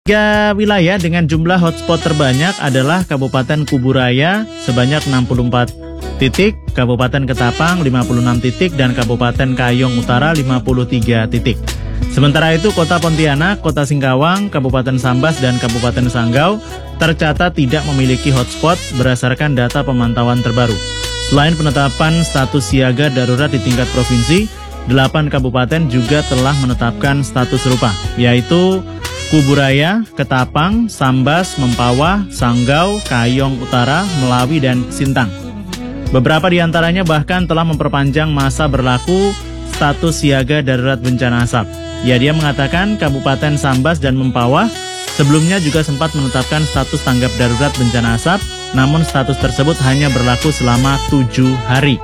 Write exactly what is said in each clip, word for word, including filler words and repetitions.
Tiga wilayah dengan jumlah hotspot terbanyak adalah Kabupaten Kuburaya sebanyak enam puluh empat titik, Kabupaten Ketapang lima puluh enam titik, dan Kabupaten Kayong Utara lima puluh tiga titik. Sementara itu Kota Pontianak, Kota Singkawang, Kabupaten Sambas, dan Kabupaten Sanggau tercatat tidak memiliki hotspot berdasarkan data pemantauan terbaru. Selain penetapan status siaga darurat di tingkat provinsi, delapan kabupaten juga telah menetapkan status serupa, yaitu Kuburaya, Ketapang, Sambas, Mempawah, Sanggau, Kayong Utara, Melawi, dan Sintang. Beberapa di antaranya bahkan telah memperpanjang masa berlaku status siaga darurat bencana asap. Ya, dia mengatakan Kabupaten Sambas dan Mempawah sebelumnya juga sempat menetapkan status tanggap darurat bencana asap, namun status tersebut hanya berlaku selama tujuh hari.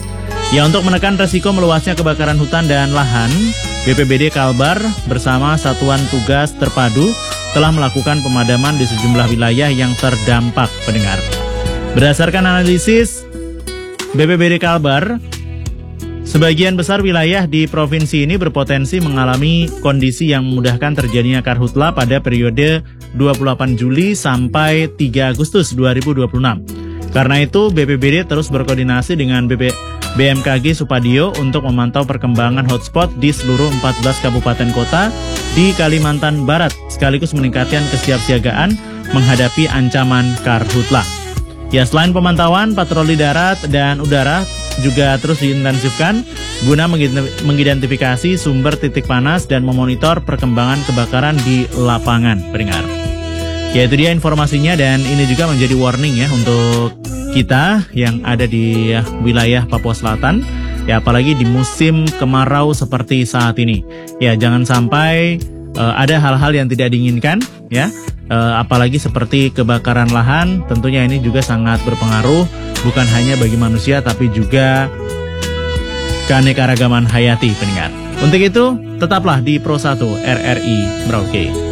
Ya, untuk menekan resiko meluasnya kebakaran hutan dan lahan, B P B D Kalbar bersama Satuan Tugas Terpadu telah melakukan pemadaman di sejumlah wilayah yang terdampak, pendengar. Berdasarkan analisis B P B D Kalbar, sebagian besar wilayah di provinsi ini berpotensi mengalami kondisi yang memudahkan terjadinya karhutla pada periode dua puluh delapan Juli sampai tiga Agustus dua ribu dua puluh enam. Karena itu, B P B D terus berkoordinasi dengan B M K G Supadio untuk memantau perkembangan hotspot di seluruh empat belas kabupaten kota di Kalimantan Barat, sekaligus meningkatkan kesiapsiagaan menghadapi ancaman karhutla. Ya, selain pemantauan, patroli darat dan udara juga terus diintensifkan guna mengidentifikasi sumber titik panas dan memonitor perkembangan kebakaran di lapangan, pendengar. Ya, itu dia informasinya, dan ini juga menjadi warning ya untuk kita yang ada di wilayah Papua Selatan, ya apalagi di musim kemarau seperti saat ini. Ya, jangan sampai uh, ada hal-hal yang tidak diinginkan ya, uh, apalagi seperti kebakaran lahan. Tentunya ini juga sangat berpengaruh bukan hanya bagi manusia tapi juga keanekaragaman hayati, pendengar. Untuk itu, tetaplah di Pro satu R R I Merauke.